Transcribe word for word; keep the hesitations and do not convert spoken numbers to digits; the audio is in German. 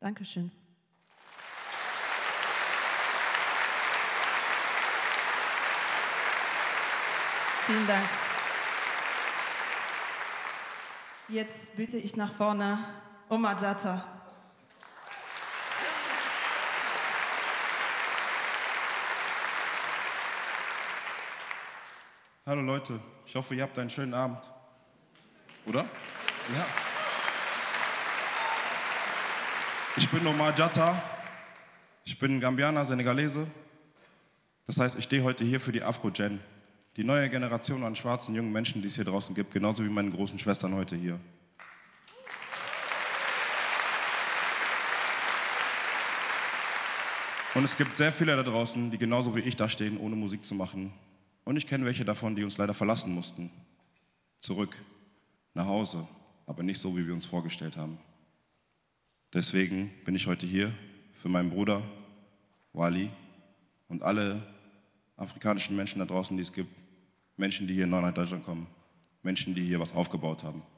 Dankeschön. Vielen Dank. Jetzt bitte ich nach vorne Omar Jatta. Hallo Leute, ich hoffe, ihr habt einen schönen Abend. Oder? Ja. Ich bin Omar Jatta. Ich bin Gambianer, Senegalese. Das heißt, ich stehe heute hier für die Afro-Gen. Die neue Generation an schwarzen jungen Menschen, die es hier draußen gibt, genauso wie meine großen Schwestern heute hier. Und es gibt sehr viele da draußen, die genauso wie ich da stehen, ohne Musik zu machen. Und ich kenne welche davon, die uns leider verlassen mussten. Zurück, nach Hause, aber nicht so, wie wir uns vorgestellt haben. Deswegen bin ich heute hier für meinen Bruder Wally und alle afrikanischen Menschen da draußen, die es gibt. Menschen, die hier neu nach Deutschland kommen. Menschen, die hier was aufgebaut haben.